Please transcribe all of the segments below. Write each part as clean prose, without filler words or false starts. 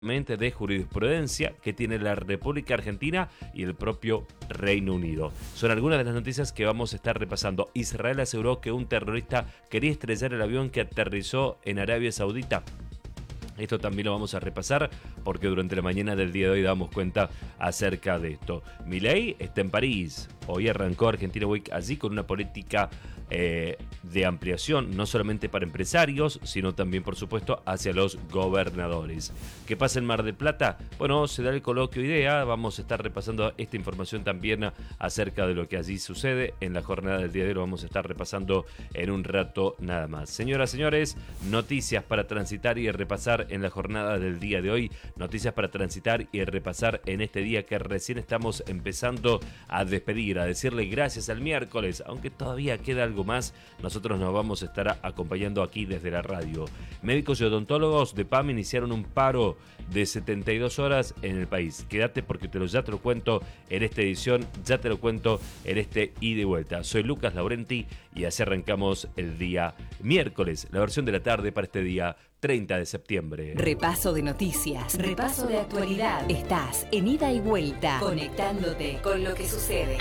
de jurisprudencia que tiene la República Argentina y el propio Reino Unido. Son algunas de las noticias que vamos a estar repasando. Israel aseguró que un terrorista quería estrellar el avión que aterrizó en Arabia Saudita. Esto también lo vamos a repasar porque durante la mañana del día de hoy damos cuenta acerca de esto. Milei está en París. Hoy arrancó Argentina Week allí con una política de ampliación, no solamente para empresarios, sino también, por supuesto, hacia los gobernadores. ¿Qué pasa en Mar del Plata? Bueno, se da el coloquio IDEA. Vamos a estar repasando esta información también acerca de lo que allí sucede. En la jornada del día de hoy lo vamos a estar repasando en un rato nada más. Señoras, señores, noticias para transitar y repasar en la jornada del día de hoy. Noticias para transitar y repasar en este día que recién estamos empezando a despedir, a decirle gracias al miércoles, aunque todavía queda algo más. Nosotros nos vamos a estar acompañando aquí desde la radio. Médicos y odontólogos de PAM iniciaron un paro de 72 horas en el país. Quédate porque ya te lo cuento en esta edición, ya te lo cuento en este ida y vuelta. Soy Lucas Laurenti y así arrancamos el día miércoles, la versión de la tarde para este día 30 de septiembre. Repaso de noticias, repaso de actualidad. Estás en ida y vuelta, conectándote con lo que sucede.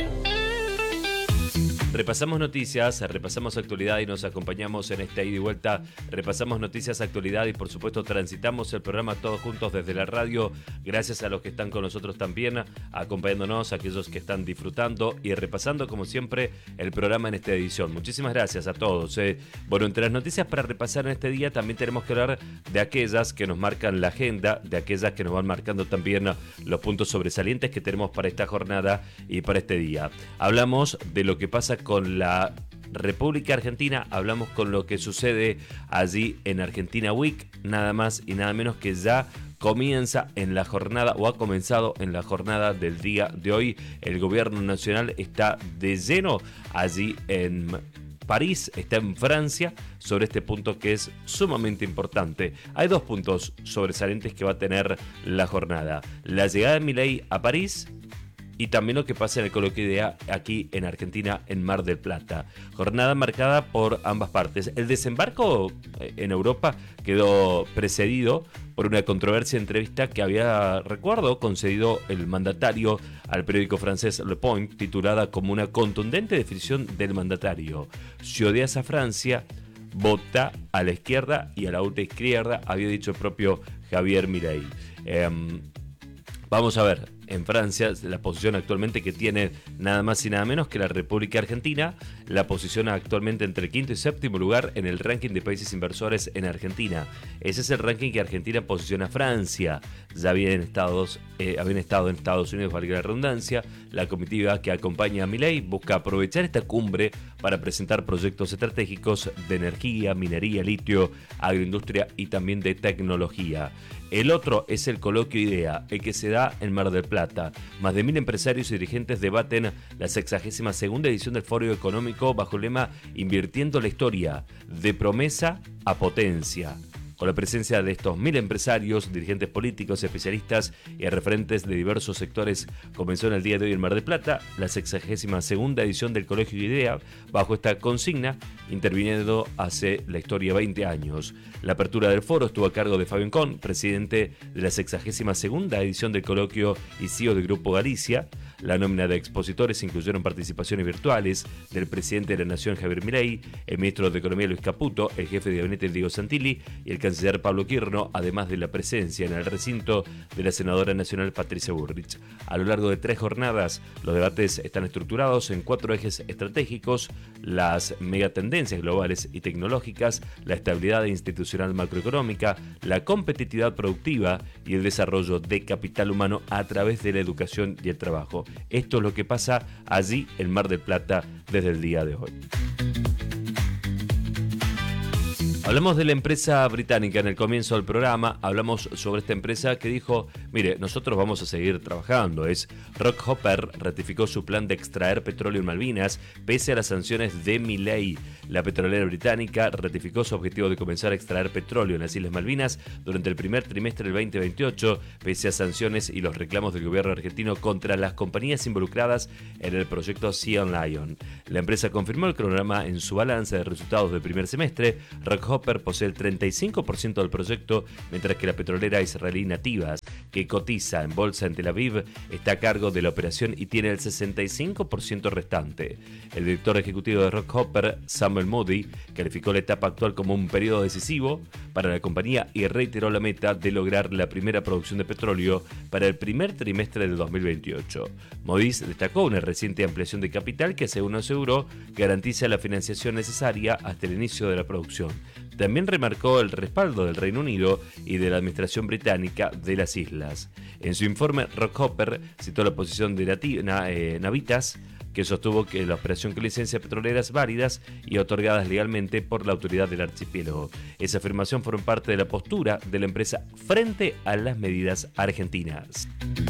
Repasamos noticias, repasamos actualidad y nos acompañamos en esta ida y vuelta. Repasamos noticias, actualidad y por supuesto transitamos el programa todos juntos desde la radio. Gracias a los que están con nosotros también, acompañándonos, a aquellos que están disfrutando y repasando como siempre el programa en esta edición. Muchísimas gracias a todos. Bueno, entre las noticias para repasar en este día también tenemos que hablar de aquellas que nos marcan la agenda, de aquellas que nos van marcando también los puntos sobresalientes que tenemos para esta jornada y para este día. Hablamos de lo que pasa con la República Argentina, hablamos con lo que sucede allí en Argentina Week, nada más y nada menos que ya comienza en la jornada o ha comenzado en la jornada del día de hoy. El gobierno nacional está de lleno allí en París, está en Francia, sobre este punto que es sumamente importante. Hay dos puntos sobresalientes que va a tener la jornada: la llegada de Milei a París y también lo que pasa en el coloquio IDEA aquí en Argentina, en Mar del Plata. Jornada marcada por ambas partes. El desembarco en Europa quedó precedido por una controversia entrevista que había, recuerdo, concedido el mandatario al periódico francés Le Point, titulada como una contundente definición del mandatario. Si odias a Francia, vota a la izquierda y a la ultraizquierda, había dicho el propio Javier Milei. Vamos a ver, en Francia, la posición actualmente que tiene nada más y nada menos que la República Argentina, la posiciona actualmente entre el quinto y séptimo lugar en el ranking de países inversores en Argentina. Ese es el ranking que Argentina posiciona a Francia. Ya habían estado en Estados Unidos, valga la redundancia. La comitiva que acompaña a Milei busca aprovechar esta cumbre para presentar proyectos estratégicos de energía, minería, litio, agroindustria y también de tecnología. El otro es el coloquio IDEA, el que se da en Mar del Plata. Más de 1000 empresarios y dirigentes debaten la 62ª edición del Foro Económico bajo el lema Invirtiendo la Historia, de promesa a potencia. Con la presencia de estos 1000 empresarios, dirigentes políticos, especialistas y referentes de diversos sectores, comenzó en el día de hoy en Mar del Plata la 62ª edición del Colegio IDEA, bajo esta consigna, interviniendo hace la historia 20 años. La apertura del foro estuvo a cargo de Fabio Encón, presidente de la 62ª edición del coloquio y CEO del Grupo Galicia. La nómina de expositores incluyeron participaciones virtuales del presidente de la Nación, Javier Milei, el ministro de Economía, Luis Caputo, el jefe de gabinete, Diego Santilli, y el canciller Pablo Quirno, además de la presencia en el recinto de la senadora nacional, Patricia Bullrich. A lo largo de 3 jornadas, los debates están estructurados en 4 ejes estratégicos: las megatendencias globales y tecnológicas, la estabilidad institucional macroeconómica, la competitividad productiva y el desarrollo de capital humano a través de la educación y el trabajo. Esto es lo que pasa allí en Mar del Plata desde el día de hoy. Hablamos de la empresa británica en el comienzo del programa, hablamos sobre esta empresa que dijo, mire, nosotros vamos a seguir trabajando. Rockhopper ratificó su plan de extraer petróleo en Malvinas pese a las sanciones de Milei. La petrolera británica ratificó su objetivo de comenzar a extraer petróleo en las Islas Malvinas durante el primer trimestre del 2028, pese a sanciones y los reclamos del gobierno argentino contra las compañías involucradas en el proyecto Sea Lion. La empresa confirmó el cronograma en su balance de resultados del primer semestre. Rockhopper Hopper posee el 35% del proyecto, mientras que la petrolera israelí Nativas, que cotiza en bolsa en Tel Aviv, está a cargo de la operación y tiene el 65% restante. El director ejecutivo de Rockhopper, Samuel Moody, calificó la etapa actual como un periodo decisivo para la compañía y reiteró la meta de lograr la primera producción de petróleo para el primer trimestre del 2028. Moody destacó una reciente ampliación de capital que, según aseguró, garantiza la financiación necesaria hasta el inicio de la producción. También remarcó el respaldo del Reino Unido y de la administración británica de las islas. En su informe, Rockhopper citó la posición de Navitas, que sostuvo que la operación con licencias petroleras válidas y otorgadas legalmente por la autoridad del archipiélago. Esa afirmación formó parte de la postura de la empresa frente a las medidas argentinas.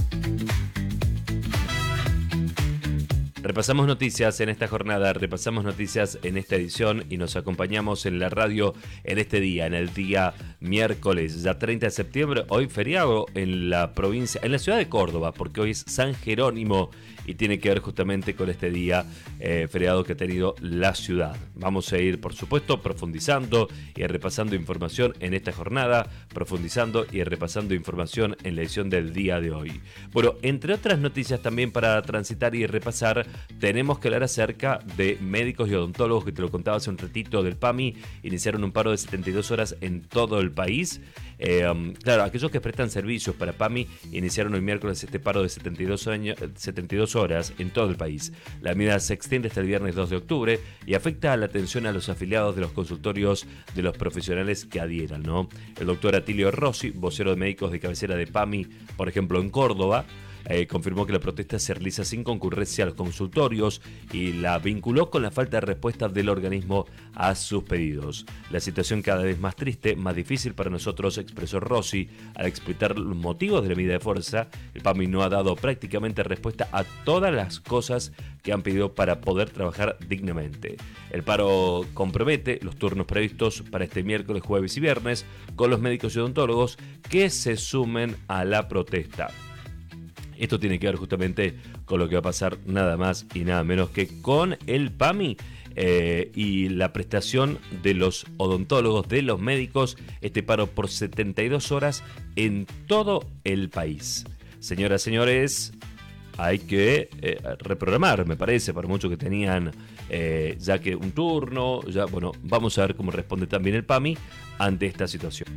Repasamos noticias en esta jornada, repasamos noticias en esta edición y nos acompañamos en la radio en este día, en el día miércoles, ya 30 de septiembre, hoy feriado en la provincia, en la ciudad de Córdoba, porque hoy es San Jerónimo y tiene que ver justamente con este día feriado que ha tenido la ciudad. Vamos a ir, por supuesto, profundizando y repasando información en esta jornada, profundizando y repasando información en la edición del día de hoy. Bueno, entre otras noticias también para transitar y repasar, tenemos que hablar acerca de médicos y odontólogos, que te lo contaba hace un ratito, del PAMI. Iniciaron un paro de 72 horas en todo el país. Claro, aquellos que prestan servicios para PAMI iniciaron el miércoles este paro de 72 horas en todo el país. La medida se extiende hasta el viernes 2 de octubre y afecta a la atención a los afiliados de los consultorios de los profesionales que adhieran, ¿no? El doctor Atilio Rossi, vocero de médicos de cabecera de PAMI, por ejemplo, en Córdoba, confirmó que la protesta se realiza sin concurrencia a los consultorios y la vinculó con la falta de respuesta del organismo a sus pedidos. La situación cada vez más triste, más difícil para nosotros, expresó Rossi al explicar los motivos de la medida de fuerza. El PAMI no ha dado prácticamente respuesta a todas las cosas que han pedido para poder trabajar dignamente. El paro compromete los turnos previstos para este miércoles, jueves y viernes con los médicos y odontólogos que se sumen a la protesta. Esto tiene que ver justamente con lo que va a pasar nada más y nada menos que con el PAMI y la prestación de los odontólogos, de los médicos, este paro por 72 horas en todo el país. Señoras, señores, hay que reprogramar, me parece, para muchos que tenían ya que un turno, ya, bueno, vamos a ver cómo responde también el PAMI ante esta situación.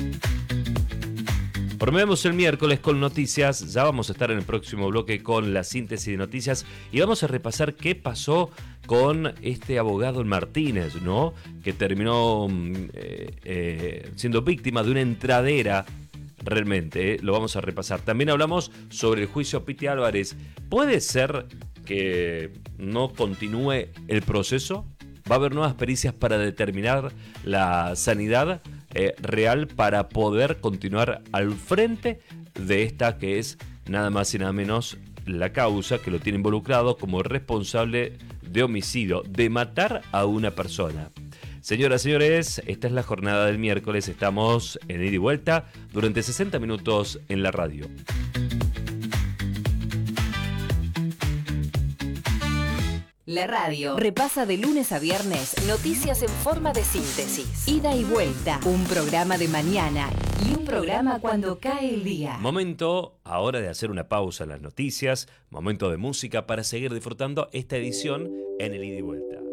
Promovemos el miércoles con noticias, ya vamos a estar en el próximo bloque con la síntesis de noticias y vamos a repasar qué pasó con este abogado Martínez, ¿no? Que terminó siendo víctima de una entradera. Realmente, lo vamos a repasar. También hablamos sobre el juicio a Piti Álvarez. ¿Puede ser que no continúe el proceso? ¿Va a haber nuevas pericias para determinar la sanidad real para poder continuar al frente de esta que es nada más y nada menos la causa que lo tiene involucrado como responsable de homicidio, de matar a una persona? Señoras, señores, esta es la jornada del miércoles. Estamos en ida y vuelta durante 60 minutos en la radio. La radio repasa de lunes a viernes noticias en forma de síntesis. Ida y vuelta, un programa de mañana y un programa cuando cae el día. Momento ahora de hacer una pausa en las noticias, momento de música para seguir disfrutando esta edición en el ida y vuelta.